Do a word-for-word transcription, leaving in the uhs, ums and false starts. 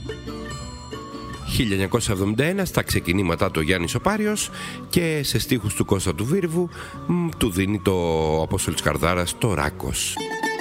χίλια εννιακόσια εβδομήντα ένα στα ξεκινήματα το Γιάννης ο Πάριος και σε στίχους του Κώστα του Βίρβου μ, του δίνει το Απόστολης Καρδάρας το Ράκος.